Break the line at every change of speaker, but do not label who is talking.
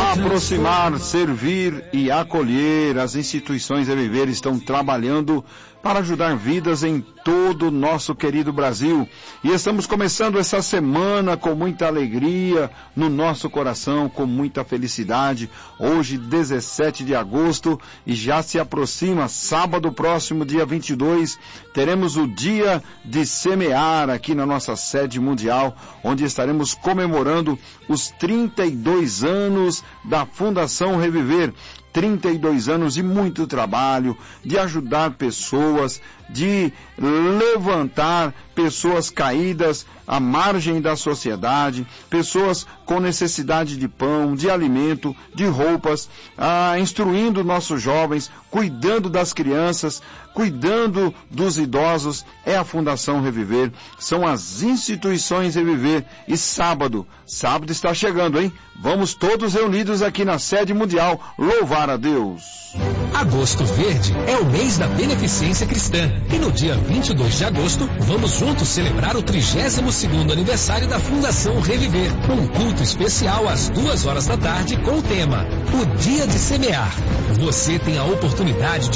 Aproximar, servir e acolher. As instituições Reviver estão trabalhando para ajudar vidas em todo o nosso querido Brasil. E estamos começando essa semana com muita alegria no nosso coração, com muita felicidade. Hoje, 17 de agosto, e já se aproxima, sábado próximo, dia 22, teremos o Dia de Semear aqui na nossa sede mundial, onde estaremos comemorando os 32 anos da Fundação Reviver. 32 anos de muito trabalho, de ajudar pessoas, de levantar pessoas caídas à margem da sociedade, pessoas com necessidade de pão, de alimento, de roupas, instruindo nossos jovens, cuidando das crianças, cuidando dos idosos. É a Fundação Reviver, são as instituições Reviver. E sábado está chegando, hein? Vamos todos reunidos aqui na sede mundial louvar a Deus.
Agosto Verde é o mês da beneficência cristã. E no dia 22 de agosto, vamos juntos celebrar o 32º aniversário da Fundação Reviver. Um culto especial às 2 horas da tarde com o tema O Dia de Semear. Você tem a oportunidade de